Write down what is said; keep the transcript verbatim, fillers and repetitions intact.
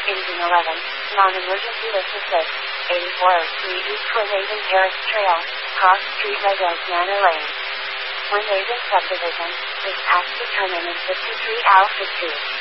Engine eleven, non-emergency lift assist, eighty-four oh three East Quayshaven Terrace Trail, Cross Street Residence Manor Lane. Quayshaven Subdivision, dispatch to turn in in fifty-three Alfred Street.